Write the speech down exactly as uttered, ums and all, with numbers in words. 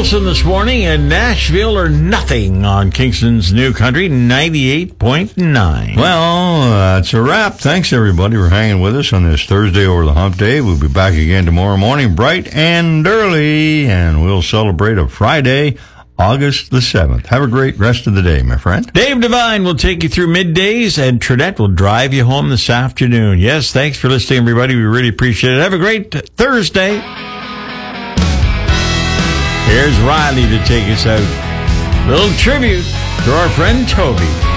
Wilson this morning, and Nashville or nothing on Kingston's New Country ninety-eight point nine. Well, that's a wrap. Thanks, everybody, for hanging with us on this Thursday over the hump day. We'll be back again tomorrow morning, bright and early, and we'll celebrate a Friday, August the seventh. Have a great rest of the day, my friend. Dave Devine will take you through middays, and Trinette will drive you home this afternoon. Yes, thanks for listening, everybody. We really appreciate it. Have a great Thursday. Here's Riley to take us out. Little tribute to our friend Toby.